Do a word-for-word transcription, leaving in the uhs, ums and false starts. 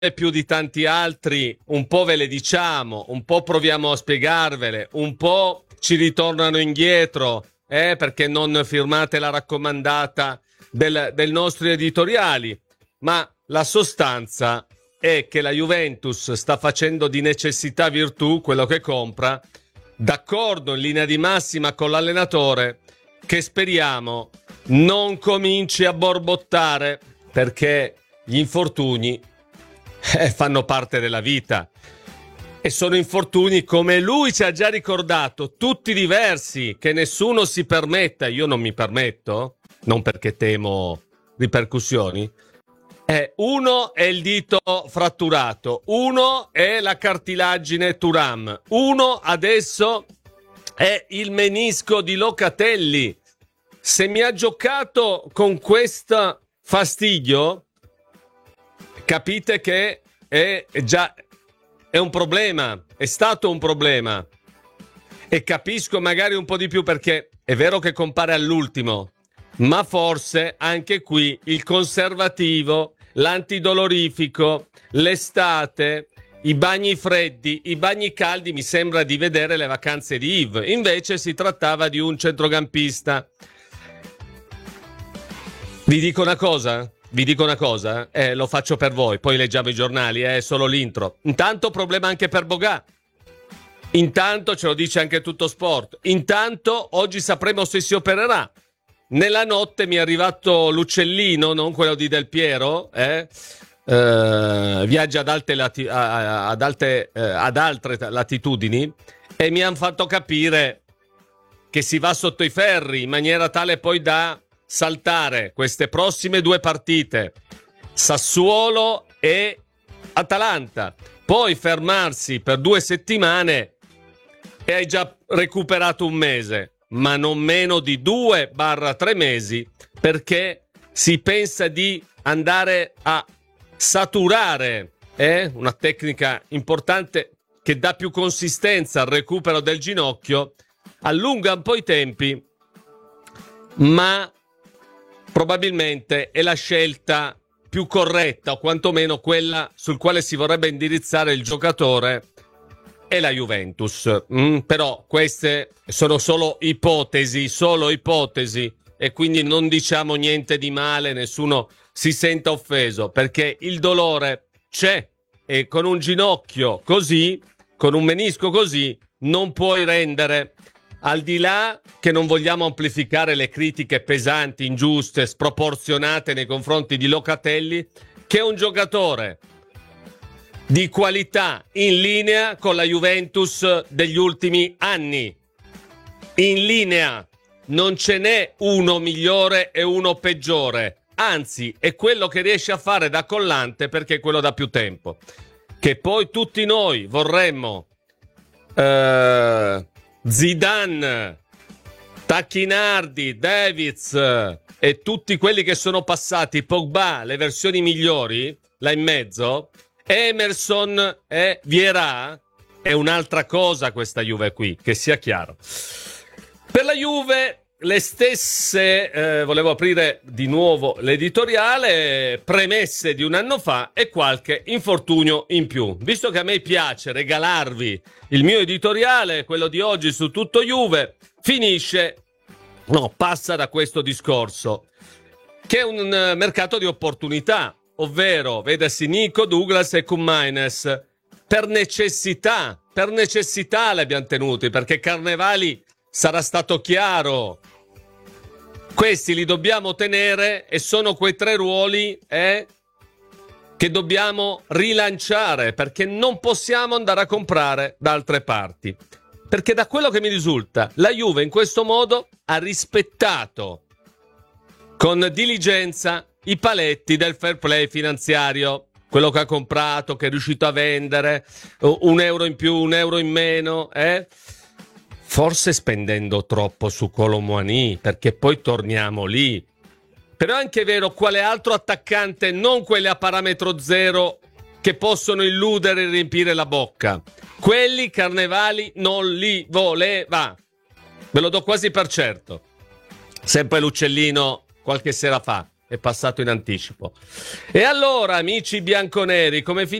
più di tanti altri un po' ve le diciamo, un po' proviamo a spiegarvele, un po' ci ritornano indietro, eh, perché non firmate la raccomandata del, del nostri editoriali, ma la sostanza è che la Juventus sta facendo di necessità virtù quello che compra, d'accordo in linea di massima con l'allenatore, che speriamo non cominci a borbottare, perché gli infortuni eh, fanno parte della vita e sono infortuni, come lui ci ha già ricordato, tutti diversi, che nessuno si permetta. Io non mi permetto, non perché temo ripercussioni. Eh, uno è il dito fratturato, uno è la cartilagine Thuram, uno adesso è il menisco di Locatelli. Se mi ha giocato con questo fastidio, capite che è già è un problema, è stato un problema. E capisco magari un po' di più, perché è vero che compare all'ultimo, ma forse anche qui il conservativo, l'antidolorifico, l'estate, i bagni freddi, i bagni caldi, mi sembra di vedere le vacanze di Yves. Invece si trattava di un centrocampista. Vi dico una cosa? Vi dico una cosa? Eh, lo faccio per voi, poi leggiamo i giornali, è eh, solo l'intro. Intanto problema anche per Boga. Intanto ce lo dice anche Tutto Sport. Intanto oggi sapremo se si opererà. Nella notte mi è arrivato l'uccellino, non quello di Del Piero, eh? Eh, viaggia ad alte, lati- ad, alte, eh, ad altre latitudini, e mi hanno fatto capire che si va sotto i ferri in maniera tale poi da saltare queste prossime due partite, Sassuolo e Atalanta, poi fermarsi per due settimane e hai già recuperato un mese, ma non meno di due barra tre mesi, perché si pensa di andare a saturare, eh? Una tecnica importante che dà più consistenza al recupero del ginocchio, allunga un po' i tempi, ma probabilmente è la scelta più corretta, o quantomeno quella sul quale si vorrebbe indirizzare il giocatore e la Juventus. Mm, però queste sono solo ipotesi, solo ipotesi, e quindi non diciamo niente di male, nessuno si senta offeso, perché il dolore c'è, e con un ginocchio così, con un menisco così, non puoi rendere. Al di là che non vogliamo amplificare le critiche pesanti, ingiuste, sproporzionate nei confronti di Locatelli, che è un giocatore di qualità in linea con la Juventus degli ultimi anni. In linea, non ce n'è uno migliore e uno peggiore. Anzi, è quello che riesce a fare da collante, perché è quello da più tempo. Che poi tutti noi vorremmo eh, Zidane, Tacchinardi, Davids e tutti quelli che sono passati, Pogba, le versioni migliori, là in mezzo, Emerson e Vieira, è un'altra cosa questa Juve qui, che sia chiaro. Per la Juve le stesse, eh, volevo aprire di nuovo l'editoriale, premesse di un anno fa e qualche infortunio in più. Visto che a me piace regalarvi il mio editoriale, quello di oggi su Tutto Juve, finisce, no, passa da questo discorso, che è un mercato di opportunità, ovvero, vedasi Nico, Douglas e Koummaines, per necessità, per necessità li abbiamo tenuti, perché Carnevali sarà stato chiaro. Questi li dobbiamo tenere, e sono quei tre ruoli eh, che dobbiamo rilanciare, perché non possiamo andare a comprare da altre parti. Perché da quello che mi risulta, la Juve in questo modo ha rispettato con diligenza i paletti del fair play finanziario. Quello che ha comprato, che è riuscito a vendere, un euro in più, un euro in meno, eh? Forse spendendo troppo su Kolo Muani, perché poi torniamo lì. Però è anche vero, quale altro attaccante, non quelli a parametro zero, che possono illudere e riempire la bocca. Quelli Carnevali non li voleva. Ve lo do quasi per certo. Sempre l'uccellino qualche sera fa. è passato in anticipo. E allora, amici bianconeri, come